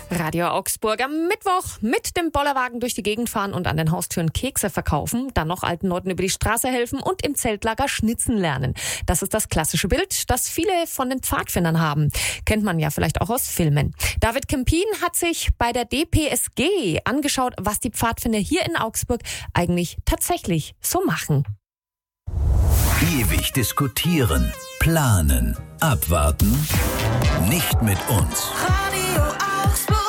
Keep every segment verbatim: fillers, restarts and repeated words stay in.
Radio Augsburg am Mittwoch mit dem Bollerwagen durch die Gegend fahren und an den Haustüren Kekse verkaufen, dann noch alten Leuten über die Straße helfen und im Zeltlager schnitzen lernen. Das ist das klassische Bild, das viele von den Pfadfindern haben. Kennt man ja vielleicht auch aus Filmen. David Kempin hat sich bei der D P S G angeschaut, was die Pfadfinder hier in Augsburg eigentlich tatsächlich so machen. Ewig diskutieren, planen, abwarten? Nicht mit uns. Radio Augsburg.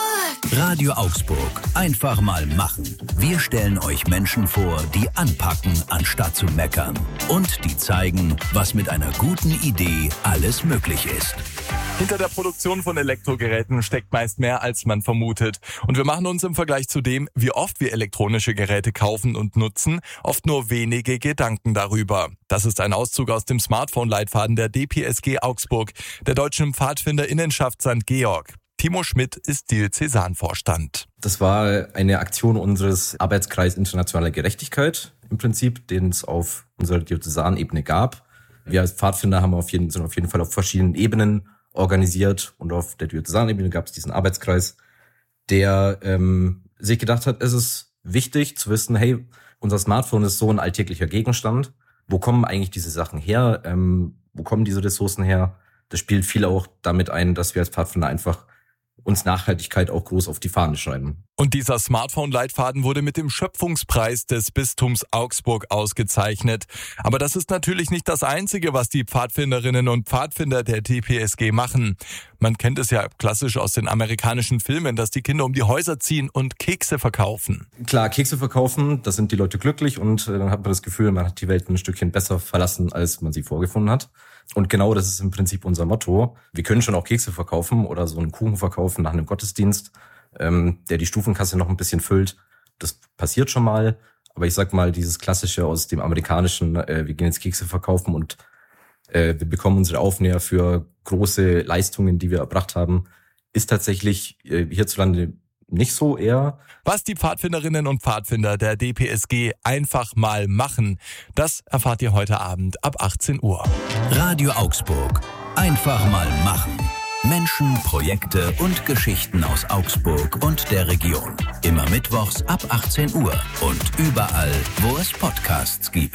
Radio Augsburg. Einfach mal machen. Wir stellen euch Menschen vor, die anpacken, anstatt zu meckern. Und die zeigen, was mit einer guten Idee alles möglich ist. Hinter der Produktion von Elektrogeräten steckt meist mehr, als man vermutet. Und wir machen uns im Vergleich zu dem, wie oft wir elektronische Geräte kaufen und nutzen, oft nur wenige Gedanken darüber. Das ist ein Auszug aus dem Smartphone-Leitfaden der D P S G Augsburg, der Deutschen Pfadfinderinnenschaft Sankt Georg. Timo Schmidt ist Diözesanvorstand. Das war eine Aktion unseres Arbeitskreis Internationale Gerechtigkeit im Prinzip, den es auf unserer Diözesanebene gab. Wir als Pfadfinder haben auf jeden, sind auf jeden Fall auf verschiedenen Ebenen organisiert und auf der Diözesanebene gab es diesen Arbeitskreis, der ähm, sich gedacht hat, es ist wichtig zu wissen, hey, unser Smartphone ist so ein alltäglicher Gegenstand. Wo kommen eigentlich diese Sachen her? Ähm, wo kommen diese Ressourcen her? Das spielt viel auch damit ein, dass wir als Pfadfinder einfach uns Nachhaltigkeit auch groß auf die Fahne schreiben. Und dieser Smartphone-Leitfaden wurde mit dem Schöpfungspreis des Bistums Augsburg ausgezeichnet. Aber das ist natürlich nicht das Einzige, was die Pfadfinderinnen und Pfadfinder der D P S G machen. Man kennt es ja klassisch aus den amerikanischen Filmen, dass die Kinder um die Häuser ziehen und Kekse verkaufen. Klar, Kekse verkaufen, da sind die Leute glücklich und dann hat man das Gefühl, man hat die Welt ein Stückchen besser verlassen, als man sie vorgefunden hat. Und genau das ist im Prinzip unser Motto. Wir können schon auch Kekse verkaufen oder so einen Kuchen verkaufen nach einem Gottesdienst, ähm, der die Stufenkasse noch ein bisschen füllt. Das passiert schon mal. Aber ich sag mal, dieses Klassische aus dem Amerikanischen, äh, wir gehen jetzt Kekse verkaufen und äh, wir bekommen unsere Aufnäher für große Leistungen, die wir erbracht haben, ist tatsächlich äh, hierzulande nicht so eher. Was die Pfadfinderinnen und Pfadfinder der D P S G einfach mal machen, das erfahrt ihr heute Abend ab achtzehn Uhr. Radio Augsburg. Einfach mal machen. Menschen, Projekte und Geschichten aus Augsburg und der Region. Immer mittwochs ab achtzehn Uhr und überall, wo es Podcasts gibt.